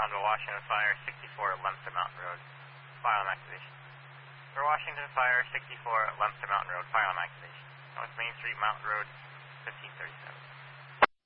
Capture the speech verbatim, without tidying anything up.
Onto Washington Fire, sixty-four, Lemster Mountain Road. Fire on activation. For Washington Fire, sixty-four, Lemster Mountain Road. Fire on activation. North Main Street, Mountain Road, fifteen thirty-seven.